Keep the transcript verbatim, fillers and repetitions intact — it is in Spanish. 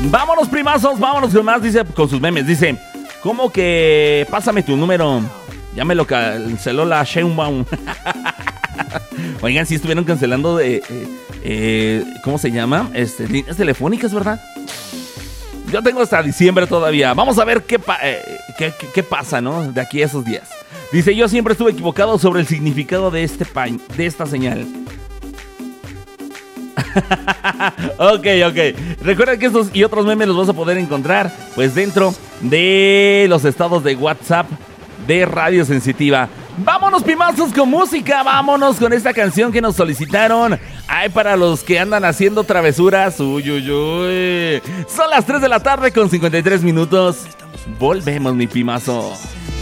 Vámonos, primazos, vámonos con más, dice, con sus memes, dice, ¿cómo que pásame tu número? Ya me lo canceló la Sheinbaum. Oigan, sí estuvieron cancelando de, eh, eh, ¿cómo se llama? Este, líneas telefónicas, ¿verdad? Yo tengo hasta diciembre todavía. Vamos a ver qué, pa- eh, qué, qué, qué pasa, ¿no? De aquí a esos días. Dice, yo siempre estuve equivocado sobre el significado de, este pa- de esta señal. Ok, ok. Recuerda que estos y otros memes los vas a poder encontrar pues dentro de los estados de WhatsApp de Radio Sensitiva. Vámonos, pimazos, con música. Vámonos con esta canción que nos solicitaron. Ay, para los que andan haciendo travesuras. Uy, uy, uy. Son las tres de la tarde con cincuenta y tres minutos. Volvemos, mi pimazo.